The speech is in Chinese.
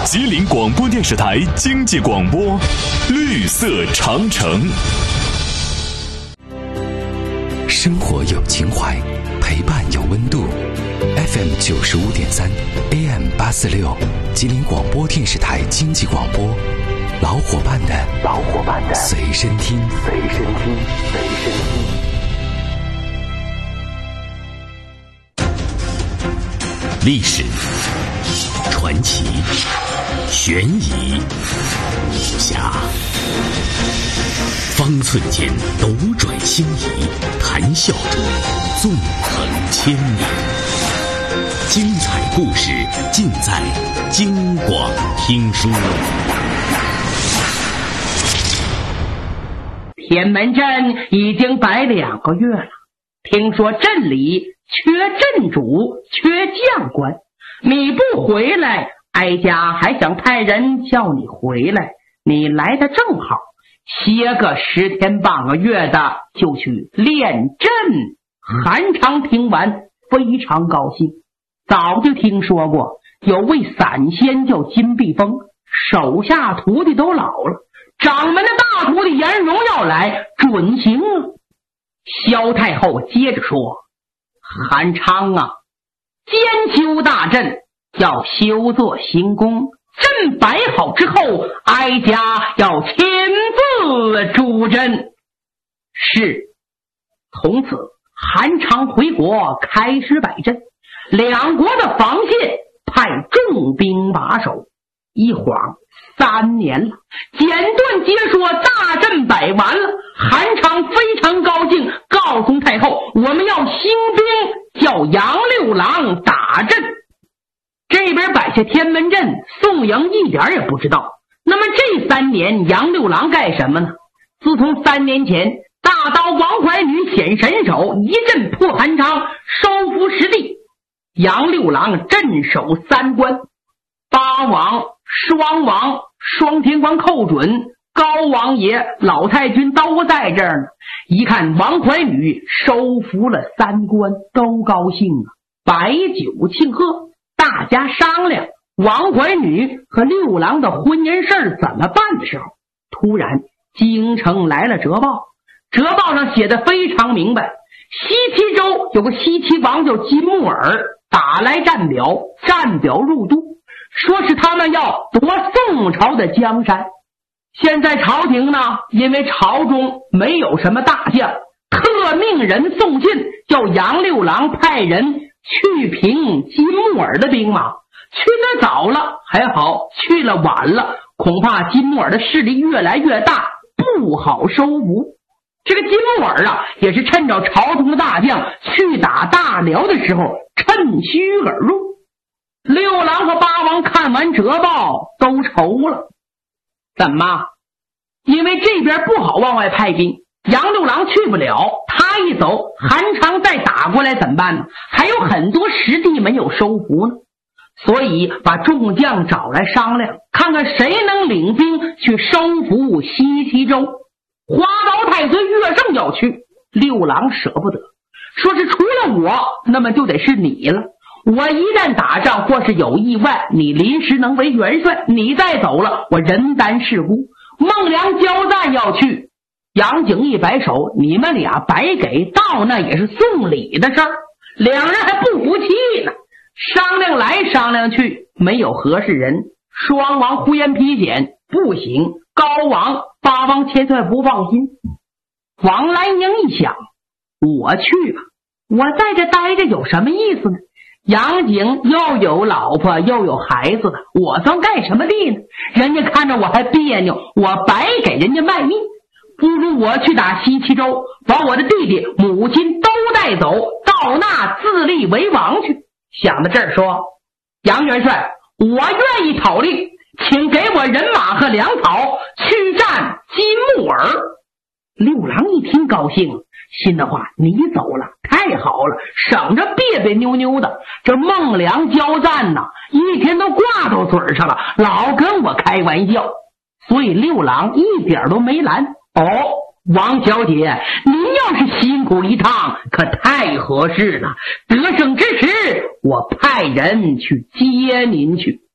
吉林广播电视台经济广播，绿色长城。 生活有情怀，陪伴有温度。FM 95.3 AM 846，吉林广播电视台经济广播，老伙伴的随身听。 历史、传奇、悬疑、武侠，方寸间斗转星移，谈笑中纵横千年。精彩故事尽在京广听书。 天门阵已经摆2个月了，听说镇里缺镇主，缺将官，你不回来，哀家还想派人叫你回来。你来的正好，歇个10天半个月的就去练阵。韩昌听完非常高兴，早就听说过有位散仙叫金碧峰，手下徒弟都老了，掌门的大徒弟严荣要来准行了。萧太后接着说，韩昌啊，监修大阵，要修作行宫，阵摆好之后，哀家要亲自主阵。是。从此韩昌回国开始摆阵，两国的防线派重兵把守。一晃3年了，简短接说大阵摆完了，韩昌非常高兴，告诉太后，我们要兴兵，叫杨六郎打阵。这边摆下天门阵，宋营一点也不知道。那么这3年杨六郎干什么呢？自从3年前大刀王怀女显神手，一阵破韩昌，收服失地，杨六郎镇守3关，八王、双王、双天关寇准，高王爷、老太君都在这儿呢。一看王怀女收服了3关，都高兴啊，摆酒庆贺。大家商量王怀女和六郎的婚姻事怎么办的时候，突然京城来了折报，折报上写的非常明白，西岐州有个西岐王叫金木耳，打来战表，战表入都，说是他们要夺宋朝的江山。现在朝廷呢，因为朝中没有什么大将，特命人送信，叫杨六郎派人去平金木耳的兵马。去得早了还好，去了晚了，恐怕金木耳的势力越来越大，不好收服。这个金木耳啊，也是趁着朝中的大将去打大辽的时候趁虚而入。六郎和八王看完折报都愁了，怎么？因为这边不好往外派兵，杨六郎去不了，他一走，韩昌再打过来怎么办呢？还有很多实地没有收服呢。所以把众将找来商量，看看谁能领兵去收服西岐州。花刀太岁岳胜要去，六郎舍不得，说是除了我，那么就得是你了。我一旦打仗或是有意外，你临时能为元帅，你再走了，我人担事故。孟良交战要去，杨景一摆手，你们俩白给，到那也是送礼的事儿。两人还不服气呢，商量来商量去，没有合适人。双王呼延丕简不行，高王、八王千岁不放心。王兰英一想，我去吧，我在这待着有什么意思呢？杨景又有老婆又有孩子的，我算盖什么地呢？人家看着我还别扭，我白给人家卖命。不如我去打西岐州，把我的弟弟母亲都带走，到那自立为王去。想到这儿说，杨元帅，我愿意讨令，请给我人马和粮草去战金木耳。六郎一听高兴，心的话，你走了太好了，省着别别扭扭的。这孟良交战呐，一天都挂到嘴上了，老跟我开玩笑。所以六郎一点都没拦。王小姐，您要是辛苦一趟，可太合适了。得胜之时，我派人去接您去。